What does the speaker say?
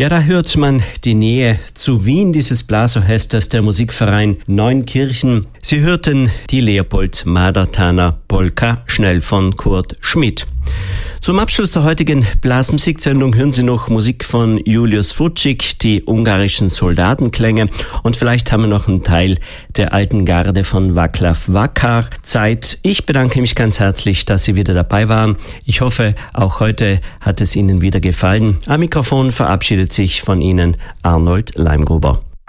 Ja, da hört man die Nähe zu Wien dieses Blasorchesters, der Musikverein Neunkirchen. Sie hörten die Leopold Madertaner Polka schnell von Kurt Schmidt. Zum Abschluss der heutigen Blasmusiksendung hören Sie noch Musik von Julius Vucik, die ungarischen Soldatenklänge, und vielleicht haben wir noch einen Teil der alten Garde von Václav Vakar Zeit. Ich bedanke mich ganz herzlich, dass Sie wieder dabei waren. Ich hoffe, auch heute hat es Ihnen wieder gefallen. Am Mikrofon verabschiedet sich von Ihnen Arnold Leimgruber.